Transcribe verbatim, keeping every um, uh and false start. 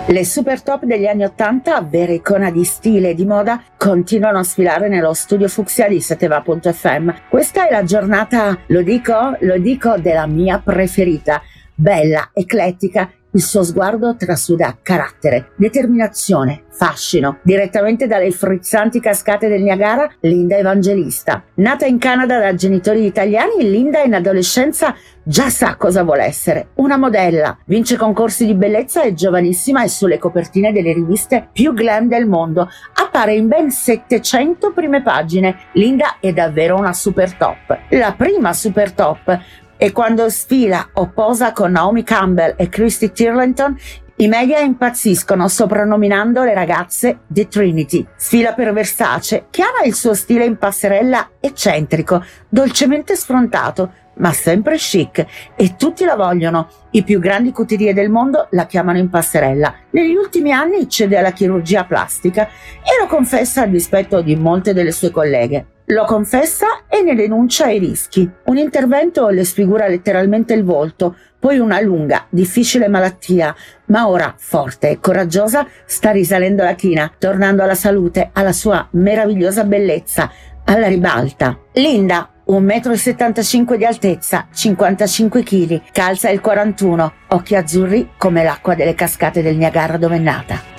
Le super top degli anni ottanta, vera icona di stile e di moda, continuano a sfilare nello studio fucsia di seteva punto effe emme. Questa è la giornata, lo dico, lo dico, della mia preferita. Bella, eclettica, il suo sguardo trasuda carattere, determinazione, fascino. Direttamente dalle frizzanti cascate del Niagara, Linda Evangelista. Nata in Canada da genitori italiani, Linda in adolescenza già sa cosa vuole essere, una modella. Vince concorsi di bellezza e giovanissima è sulle copertine delle riviste più glam del mondo. Appare in ben settecento prime pagine. Linda è davvero una super top. La prima super top. E quando sfila o posa con Naomi Campbell e Christy Turlington, i media impazziscono soprannominando le ragazze The Trinity. Sfila per Versace, che ama il suo stile in passerella eccentrico, dolcemente sfrontato, ma sempre chic, e tutti la vogliono. I più grandi couturier del mondo la chiamano in passerella. Negli ultimi anni cede alla chirurgia plastica e lo confessa a dispetto di molte delle sue colleghe. Lo confessa e ne denuncia i rischi. Un intervento le sfigura letteralmente il volto, poi una lunga, difficile malattia, ma ora, forte e coraggiosa, sta risalendo la china, tornando alla salute, alla sua meravigliosa bellezza, alla ribalta. Linda, un metro e settantacinque di altezza, cinquantacinque chili, calza il quarantuno, occhi azzurri come l'acqua delle cascate del Niagara dove è nata.